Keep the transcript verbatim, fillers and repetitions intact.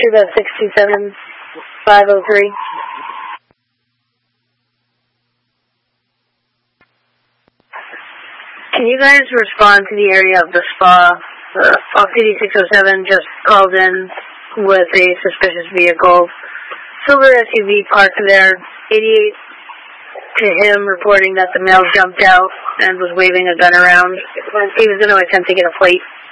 to the six two seven five oh three. Can you guys respond to the area of the spa? Uh, Off-duty six oh seven just called in with a suspicious vehicle. Silver S U V parked there. eighty-eight to him reporting that the male jumped out and was waving a gun around. He was going to attempt to get a plate.